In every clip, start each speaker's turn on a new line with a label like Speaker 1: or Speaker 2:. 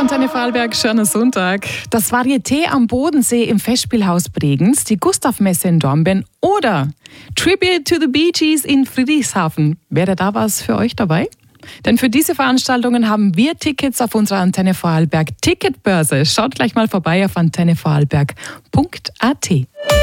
Speaker 1: Antenne Vorarlberg, schöner Sonntag. Das Varieté am Bodensee im Festspielhaus Bregenz, die Gustavmesse in Dornbirn oder Tribute to the Bee Gees in Friedrichshafen. Wäre da was für euch dabei? Denn für diese Veranstaltungen haben wir Tickets auf unserer Antenne Vorarlberg Ticketbörse. Schaut gleich mal vorbei auf antennevorarlberg.at.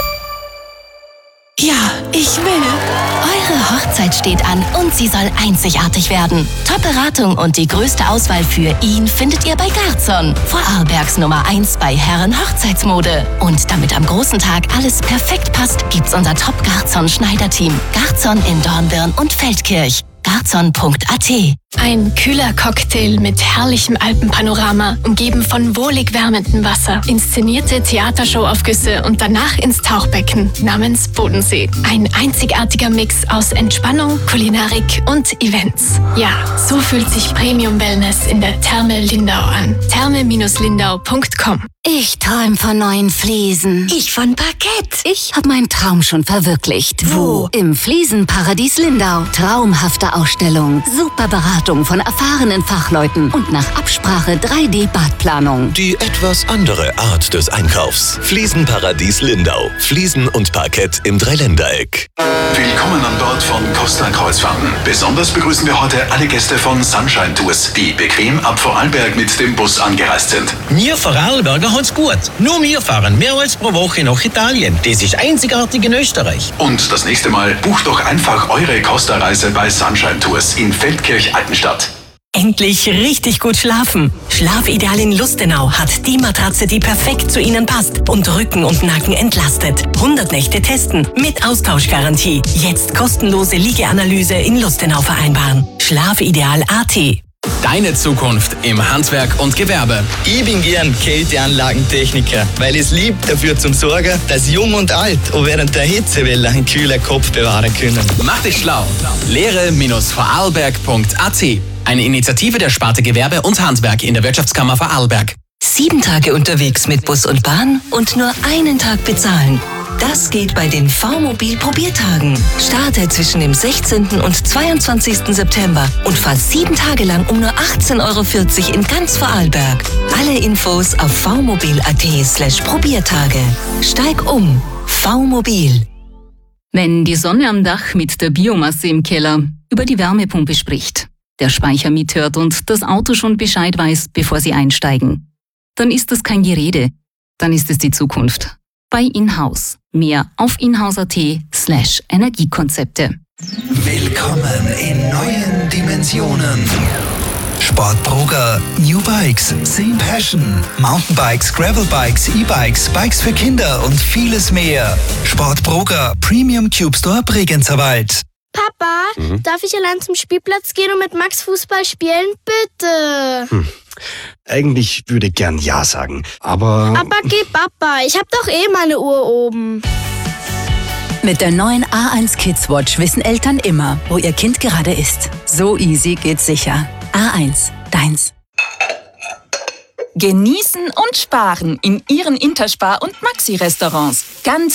Speaker 2: Ja, ich will. Eure Hochzeit steht an und sie soll einzigartig werden. Top-Beratung und die größte Auswahl für ihn findet ihr bei Garzon. Vorarlbergs Nummer 1 bei Herren-Hochzeitsmode. Und damit am großen Tag alles perfekt passt, gibt's unser Top-Garzon-Schneiderteam. Garzon in Dornbirn und Feldkirch. Garzon.at.
Speaker 3: Ein kühler Cocktail mit herrlichem Alpenpanorama, umgeben von wohlig wärmendem Wasser, inszenierte Theatershowaufgüsse und danach ins Tauchbecken namens Bodensee. Ein einzigartiger Mix aus Entspannung, Kulinarik und Events. Ja, so fühlt sich Premium Wellness in der Therme Lindau an. therme-lindau.com.
Speaker 2: Ich träum von neuen Fliesen. Ich von Parkett. Ich habe meinen Traum schon verwirklicht. Wo? Im Fliesenparadies Lindau. Traumhafte Ausstellung, super Beratung von erfahrenen Fachleuten und nach Absprache 3D-Badplanung.
Speaker 4: Die etwas andere Art des Einkaufs. Fliesenparadies Lindau. Fliesen und Parkett im Dreiländereck.
Speaker 5: Willkommen an Bord von Costa Kreuzfahrten. Besonders begrüßen wir heute alle Gäste von Sunshine Tours, die bequem ab Vorarlberg mit dem Bus angereist sind.
Speaker 6: Wir Vorarlberger haben's gut. Nur wir fahren mehrmals pro Woche nach Italien. Das ist einzigartig in Österreich.
Speaker 5: Und das nächste Mal bucht doch einfach eure Costa-Reise bei Sunshine Tours in Feldkirch-Altenstadt.
Speaker 7: Endlich richtig gut schlafen. Schlafideal in Lustenau hat die Matratze, die perfekt zu Ihnen passt und Rücken und Nacken entlastet. 100 Nächte testen mit Austauschgarantie. Jetzt kostenlose Liegeanalyse in Lustenau vereinbaren. Schlafideal.at.
Speaker 8: Deine Zukunft im Handwerk und Gewerbe.
Speaker 9: Ich bin gern Kälteanlagentechniker, weil es liebt dafür zum Sorgen, dass Jung und Alt auch während der Hitzewelle einen kühlen Kopf bewahren können.
Speaker 8: Mach dich schlau. Lehre-vorarlberg.at. Eine Initiative der Sparte Gewerbe und Handwerk in der Wirtschaftskammer Vorarlberg.
Speaker 7: 7 Tage unterwegs mit Bus und Bahn und nur einen Tag bezahlen. Das geht bei den V-Mobil-Probiertagen. Starte zwischen dem 16. und 22. September und fahr 7 Tage lang um nur 18,40 € in ganz Vorarlberg. Alle Infos auf vmobil.at/Probiertage. Steig um. V-Mobil.
Speaker 10: Wenn die Sonne am Dach mit der Biomasse im Keller über die Wärmepumpe spricht, der Speicher mithört und das Auto schon Bescheid weiß, bevor Sie einsteigen, dann ist das kein Gerede, dann ist es die Zukunft. Bei Inhouse. Mehr auf inhouse.at/Energiekonzepte.
Speaker 11: Willkommen in neuen Dimensionen. Sportproger, New Bikes, Same Passion, Mountainbikes, Gravelbikes, E-Bikes, Bikes für Kinder und vieles mehr. Sportproger, Premium Cube Store Bregenzerwald.
Speaker 12: Papa, darf ich allein zum Spielplatz gehen und mit Max Fußball spielen? Bitte.
Speaker 13: Eigentlich würde ich gern Ja sagen, aber...
Speaker 12: Aber geh, Papa, ich hab doch eh meine Uhr oben.
Speaker 14: Mit der neuen A1 Kids Watch wissen Eltern immer, wo ihr Kind gerade ist. So easy geht's sicher. A1, deins.
Speaker 15: Genießen und sparen in Ihren Interspar- und Maxi-Restaurants. Ganz